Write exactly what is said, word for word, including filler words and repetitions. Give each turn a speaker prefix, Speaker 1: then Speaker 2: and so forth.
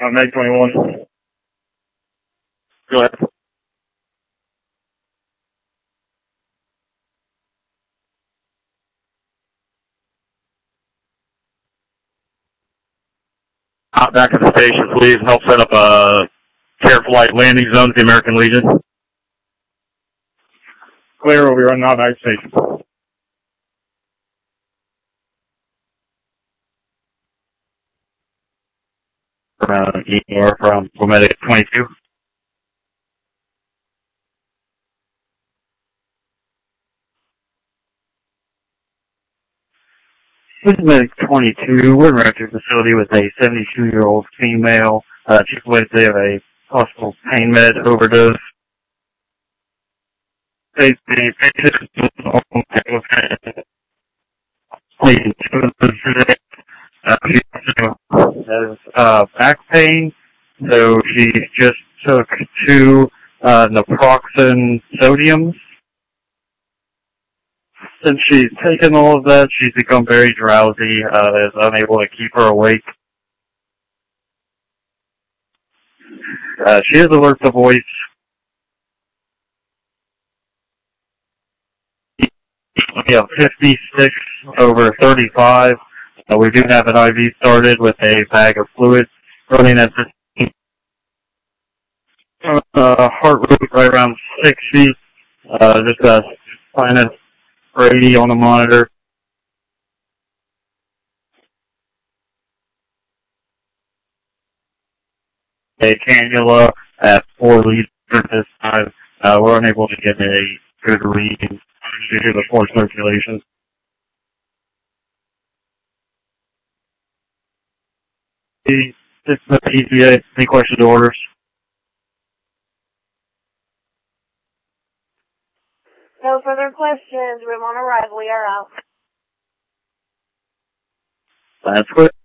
Speaker 1: uh, Meg twenty-one. Go ahead. Out back at the station, please. Help set up a care flight landing zone at the American Legion. Clear, we'll be running out back station. Around E R from Medic twenty-two. This is Medic twenty-two. We're in a facility with a seventy-two-year-old female. Uh, she's believed they have a possible pain med overdose. They, they, they uh, she has uh, back pain, so she just took two uh, naproxen sodiums. Since she's taken all of that, she's become very drowsy, uh, is unable to keep her awake. Uh, she is alert to voice. We have fifty-six over thirty-five. Uh, we do have an I V started with a bag of fluid running at this uh, heart rate right around sixty. Uh, just a sinus eighty on the monitor. A cannula at four liters this time. Uh, we're unable to get a good read due to the poor circulation. This is the E P A. Any questions or orders?
Speaker 2: No further questions. Room on arrival. We are out.
Speaker 1: That's good.